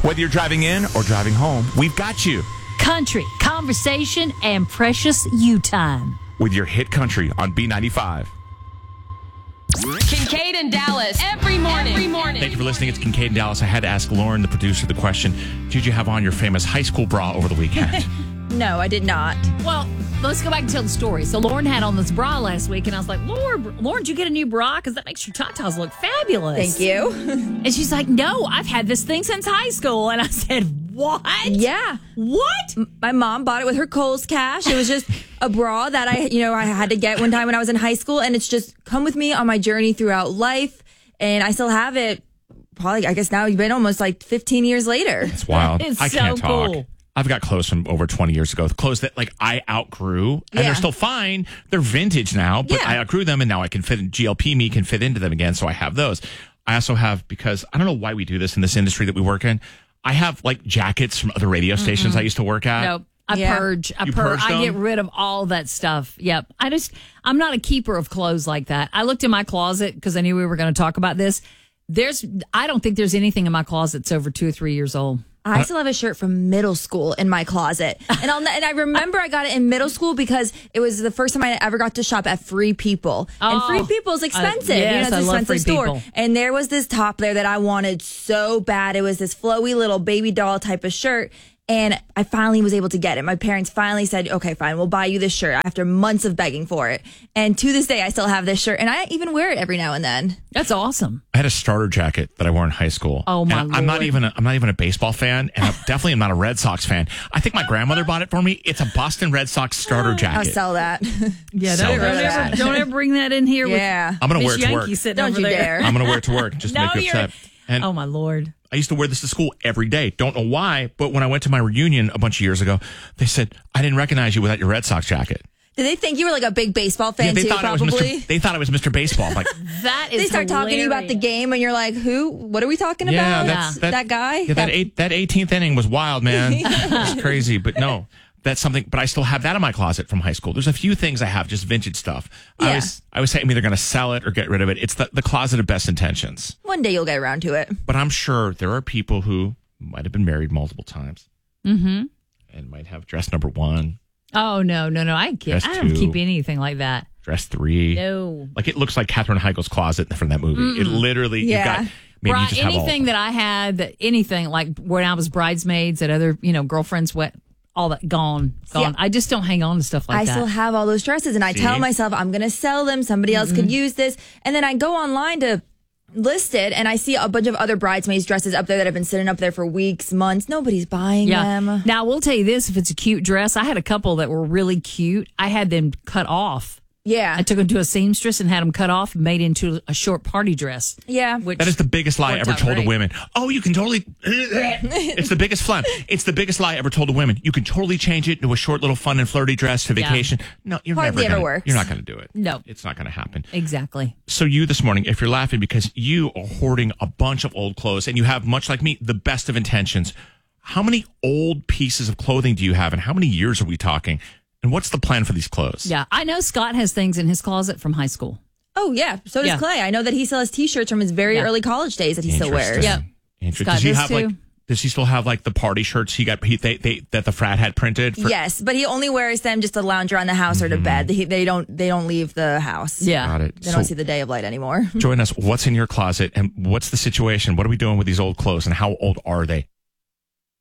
Whether you're driving in or driving home, we've got you. Country, conversation, and precious you time. With your hit country on B95. Kincaid and Dallas every morning. Thank you for listening. It's Kincaid and Dallas. I had to ask Lauren, the producer, the question, did you have on your famous high school bra over the weekend? No, I did not. Well, let's go back and tell the story. So Lauren had on this bra last week, and I was like, Lauren, did you get a new bra? Because that makes your tatas look fabulous. Thank you. And she's like, no, I've had this thing since high school. And I said, what? Yeah. What? My mom bought it with her Kohl's cash. It was just a bra that I had to get one time when I was in high school, and it's just come with me on my journey throughout life, and I still have it. Probably, I guess now it's been almost like 15 years later. It's wild. It's I can't so talk. cool. I've got clothes from over 20 years ago. Clothes that I outgrew, and Yeah. they're still fine. They're vintage now, but Yeah. I outgrew them, and now I can fit in. GLP me can fit into them again, so I have those. I also have, because I don't know why we do this in this industry that we work in, I have like jackets from other radio stations I used to work at. Nope. I Yeah. purge. You purge I get them? rid of all that stuff. Yep. I'm not a keeper of clothes like that. I looked in my closet because I knew we were going to talk about this. I don't think there's anything in my closet that's over 2 or 3 years old. I still have a shirt from middle school in my closet. And I remember I got it in middle school because it was the first time I ever got to shop at Free People. And Free People is expensive. yes, it's I an love expensive Free store. People. And there was this top there that I wanted so bad. It was this flowy little baby doll type of shirt. And I finally was able to get it. My parents finally said, okay, fine, we'll buy you this shirt after months of begging for it. And to this day, I still have this shirt. And I even wear it every now and then. That's awesome. I had a starter jacket that I wore in high school. Oh, my And I'm not Lord. even a baseball fan, and I definitely am not a Red Sox fan. I think my grandmother bought it for me. It's a Boston Red Sox starter I'll jacket. sell that. Yeah, Sell don't that. ever bring that in here. Yeah. I'm gonna with wear it Miss to work. Yankee sitting Don't over you there. dare. I'm gonna wear it to work just to No, make you you're- upset. And Oh my Lord. I used to wear this to school every day. Don't know why, but when I went to my reunion a bunch of years ago, they said, I didn't recognize you without your Red Sox jacket. Did they think you were like a big baseball fan they too, thought probably? they thought I was Mr. Baseball. I'm like, That is They start talking to you about the hilarious. game, and you're like, "Who? What are we talking yeah, about? That guy? Yeah, that 18th inning was wild, man. It was crazy, but no. That's something, but I still have that in my closet from high school. There's a few things I have, just vintage stuff. Yeah. I was saying I'm either going to sell it or get rid of it. It's the closet of best intentions. One day you'll get around to it." But I'm sure there are people who might have been married multiple times and might have dress number 1, Oh, no. I Dress don't 2. keep anything like that. dress 3. No. Like it looks like Katherine Heigl's closet from that movie. It literally, Yeah. you've got, maybe you Right, just have all. anything that I had, anything like when I was bridesmaids at other, girlfriends, all that gone. Yeah. I just don't hang on to stuff like I that. still have all those dresses, and I See? tell myself I'm going to sell them. Somebody else could use this, and then I go online to list it, and I see a bunch of other bridesmaids dresses up there that have been sitting up there for weeks, months. Nobody's buying them. Now, we'll tell you this, if it's a cute dress, I had a couple that were really cute. I had them cut off. Yeah, I took them to a seamstress and had them cut off and made into a short party dress. yeah. Which That is the biggest lie worked ever out told great. to women. Oh, you can totally. It's the biggest flan. It's the biggest lie ever told to women. You can totally change it into a short little fun and flirty dress to Yeah. vacation. No, you're Hardly never ever gonna, works. You're not going to do it. No. It's not going to happen. Exactly. So you this morning, if you're laughing because you are hoarding a bunch of old clothes and you have, much like me, the best of intentions, how many old pieces of clothing do you have and how many years are we talking? And what's the plan for these clothes? Yeah, I know Scott has things in his closet from high school. Oh yeah. So does Yeah. Clay. I know that he still has T-shirts from his very Yeah. early college days that he still wears. Interesting. Yep. Interesting. Scott Does he does have too. does he still have like the party shirts that the frat had printed? Yes, but he only wears them just to lounge around the house or to bed. They don't leave the house. Yeah. Got it. They don't see the day of light anymore. Join us. What's in your closet and what's the situation? What are we doing with these old clothes and how old are they?